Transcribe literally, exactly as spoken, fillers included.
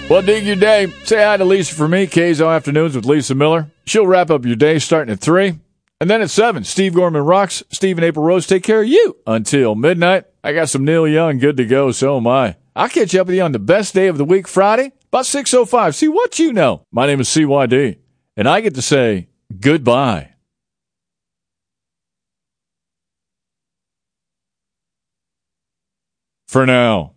Well, dig your day. Say hi to Lisa for me. K's O Afternoons with Lisa Miller. She'll wrap up your day starting at three. And then at seven, Steve Gorman rocks. Steve and April Rose take care of you until midnight. I got some Neil Young good to go, so am I. I'll catch up with you on the best day of the week, Friday, about six oh five. See what you know. My name is C Y D, and I get to say goodbye. For now.